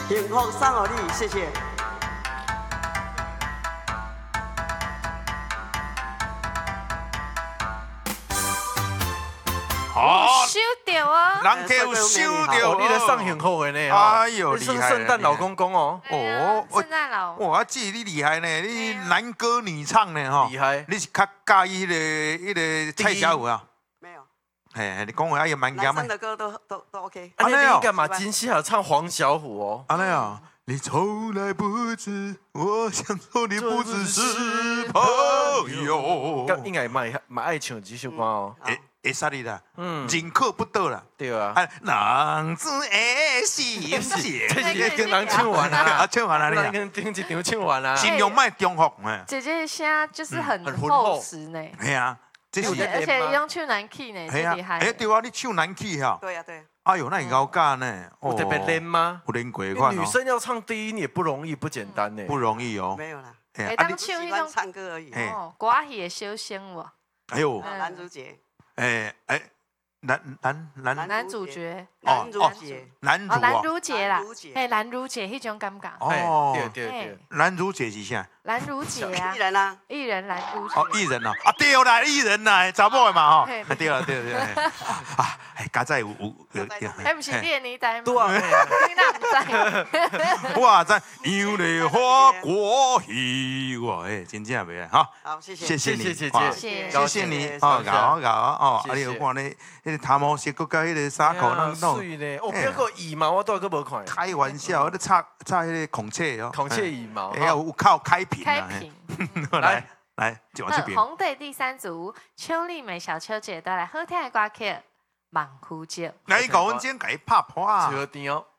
幸福送给你，谢谢。 好， 收掉啊！ 人家有收到， 你来上幸福的呢？ 哎呦， 你是厉害！ 圣诞老公公哦。 哦， 圣诞老， 哇，姐你厉害呢，你男歌女唱呢哈， 厉害你是较介意迄个蔡小虎啊？ 没有， 嘿，你讲话也蛮严男生的歌都 OK。 啊，你安尼哦干嘛今天要唱黄小虎哦？ 安尼啊，你从来不知，我想说你不只是朋友。 应该蛮爱唱这首歌哦。 会使你啦， 嗯， 人口不多啦。 对啊， 人子的心血， 这是跟人唱完啊， 啦， 唱完了咱你啊， 跟一场唱完啦。 尽量卖中伏，哎， 姐姐现在就是很很浑厚厚实呢， 系啊，这是有在而且用唱难 key 呢， 系啊最厉，害。 哎对啊，你唱难去哈， 对呀对。 哎呦，那你高干呢？ 有特别练吗？ 有练过因为款哦， 女生要唱低音也不容易，不简单呢。 不容易哦。 没有啦， 哎， 哎啊你当唱喜欢那种唱歌而已。 嘿哦，歌戏的小生我， 哎呦， 男主角， 哎， 男主角， 男主角， 哦，男男主啊， 如姐啦男如姐， 哎，男如姐迄种感觉， 哦， 对对对， 男主角是啥？ 男如姐啊艺，人啊， 艺人男如姐哦，，艺人哦，啊对啦，艺人啦，查某的嘛吼， 嘿对啦对啦对啦，啊，哎，加在有， 哎，不是你的年代吗？ 对啊， 你哪不知？ 哇，在杨丽花过去，哇，哎，真正袂哈， 好，谢谢， 谢谢你， 谢谢哇谢谢谢你， 谢谢哦，搞哦， 谢谢啊，你有看咧，迄个头毛色，佮甲迄个衫裤弄弄， 水呢，哦，不要个羽毛，我都还无看。 开玩笑，迄个插迄个孔雀哦， 孔雀羽毛， 哎呀，有靠开屏啊， 开屏。 来来，就往这边。 红队第三组，邱丽美、小秋姐带来好听的歌曲《望夫酒》。 来，搞阮今天给伊拍破啊！ 车甜哦。